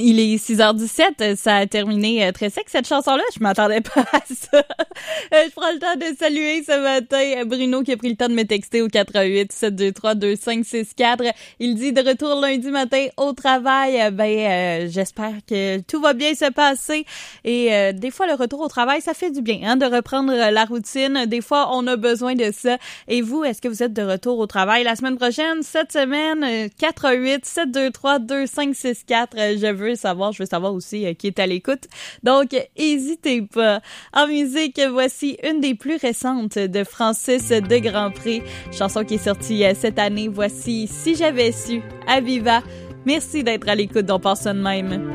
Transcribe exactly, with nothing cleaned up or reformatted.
Il est six heures dix-sept, ça a terminé très sec cette chanson-là, je m'attendais pas à ça. Je prends le temps de saluer ce matin Bruno qui a pris le temps de me texter au quatre un huit, sept deux trois, deux cinq six quatre. Il dit de retour lundi matin au travail, ben euh, j'espère que tout va bien se passer et euh, des fois le retour au travail ça fait du bien hein, de reprendre la routine, des fois on a besoin de ça. Et vous, est-ce que vous êtes de retour au travail la semaine prochaine, cette semaine? Quatre un huit, sept deux trois, deux cinq six quatre, je veux veux savoir, je veux savoir aussi euh, qui est à l'écoute. Donc, hésitez pas. En musique, voici une des plus récentes de Francis de Grandpré, chanson qui est sortie euh, cette année. Voici Si j'avais su, à Viva. Merci d'être à l'écoute d'On pense ça de même.